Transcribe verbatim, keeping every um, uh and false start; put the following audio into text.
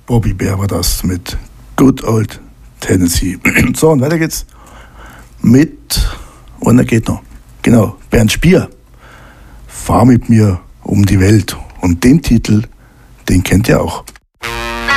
Bobby Bear war das mit Good Old Tennessee. So, und weiter geht's mit, und er geht noch, genau, Bernd Spier, Fahr mit mir um die Welt. Und den Titel, den kennt ihr auch.